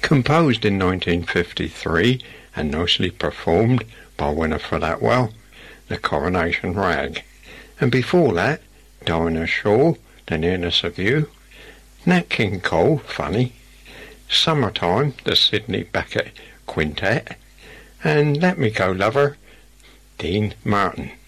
composed in 1953 and nicely performed by Winifred Atwell, The Coronation Rag. And before that, Dinah Shore, The Nearness of You, Nat King Cole, Funny, Summertime, the Sidney Bechet Quintet, and Let Me Go Lover, Dean Martin.